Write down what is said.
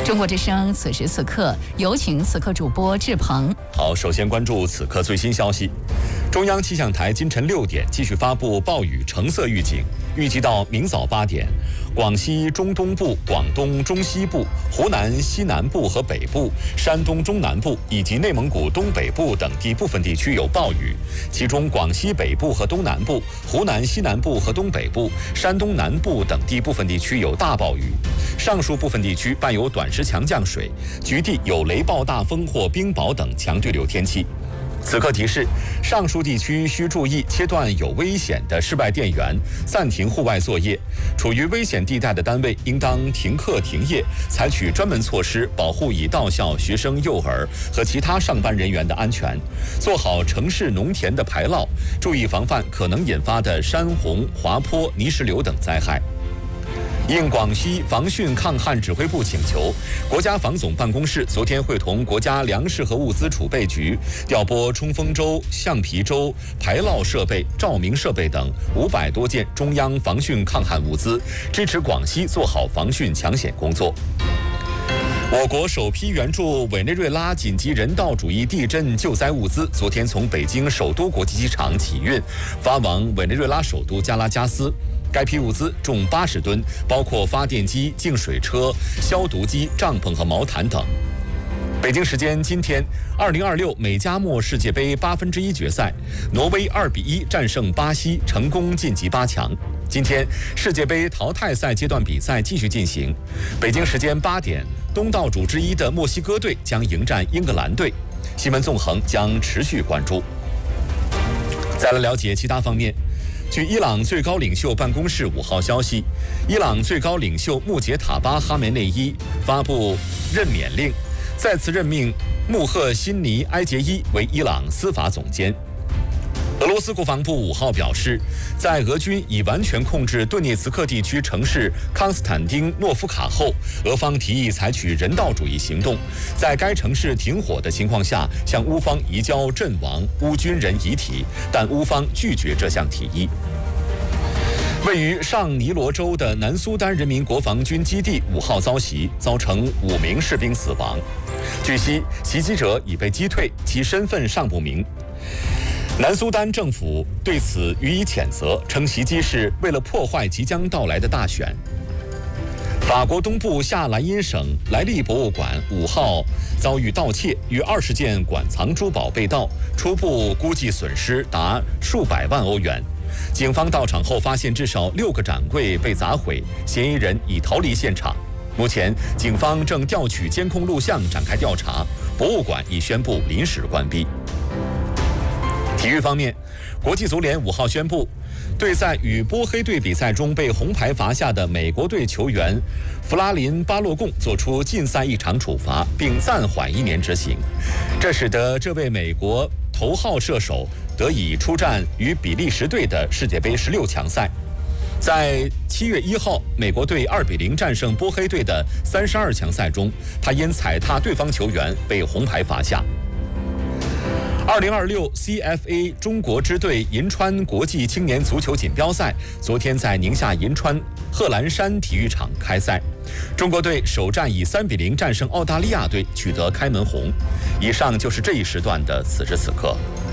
中国之声此时此刻，有请此刻主播志鹏。 好，首先关注此刻最新消息。中央气象台今晨6点继续发布暴雨橙色预警，预计到明早8点，广西中东部、广东中西部、湖南西南部和北部、山东中南部以及内蒙古东北部等地部分地区有暴雨，其中广西北部和东南部、湖南西南部和东北部、山东南部等地部分地区有大暴雨，上述部分地区伴有短时强降水，局地有雷暴大风或冰雹等强对流天气。此刻提示，上述地区需注意切断有危险的室外电源，暂停户外作业。处于危险地带的单位应当停课停业，采取专门措施保护已到校学生、幼儿和其他上班人员的安全，做好城市农田的排涝，注意防范可能引发的山洪、滑坡、泥石流等灾害。应广西防汛抗旱指挥部请求，国家防总办公室昨天会同国家粮食和物资储备局调拨冲锋舟、橡皮舟、排涝设备、照明设备等500多件中央防汛抗旱物资，支持广西做好防汛抢险工作。我国首批援助委内瑞拉紧急人道主义地震救灾物资昨天从北京首都国际机场起运，发往委内瑞拉首都加拉加斯。该批物资重80吨，包括发电机、净水车、消毒机、帐篷和毛毯等。北京时间今天，2026美加墨世界杯1/8决赛，挪威2-1战胜巴西，成功晋级8强。今天世界杯淘汰赛阶段比赛继续进行。北京时间8点，东道主之一的墨西哥队将迎战英格兰队。新闻纵横将持续关注。再来了解其他方面。据伊朗最高领袖办公室5号消息，伊朗最高领袖穆杰塔巴·哈梅内伊发布任免令，再次任命穆赫辛尼·埃杰伊为伊朗司法总监。俄罗斯国防部5号表示，在俄军已完全控制顿涅茨克地区城市康斯坦丁诺夫卡后，俄方提议采取人道主义行动，在该城市停火的情况下，向乌方移交阵亡乌军人遗体，但乌方拒绝这项提议。位于上尼罗州的南苏丹人民国防军基地5号遭袭，造成5名士兵死亡。据悉，袭击者已被击退，其身份尚不明。南苏丹政府对此予以谴责，称袭击是为了破坏即将到来的大选。法国东部下莱茵省莱利博物馆5号遭遇盗窃，约20件馆藏珠宝被盗，初步估计损失达数百万欧元。警方到场后发现至少6个展柜被砸毁，嫌疑人已逃离现场。目前，警方正调取监控录像展开调查，博物馆已宣布临时关闭。体育方面，国际足联5号宣布，对在与波黑队比赛中被红牌罚下的美国队球员弗拉林巴洛贡作出禁赛1场处罚，并暂缓1年执行。这使得这位美国头号射手得以出战与比利时队的世界杯16强赛。在7月1号，美国队2-0战胜波黑队的32强赛中，他因踩踏对方球员被红牌罚下。2026 CFA 中国支队银川国际青年足球锦标赛昨天在宁夏银川贺兰山体育场开赛，中国队首战以3-0战胜澳大利亚队，取得开门红。以上就是这一时段的此时此刻。